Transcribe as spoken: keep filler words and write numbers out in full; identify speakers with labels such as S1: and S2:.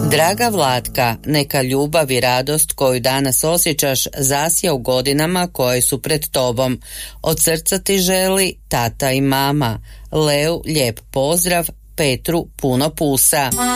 S1: Draga Vlatka, neka ljubav i radost koju danas osjećaš zasja u godinama koje su pred tobom. Od srca ti želi tata i mama. Leu lijep pozdrav, Petru puno pusa.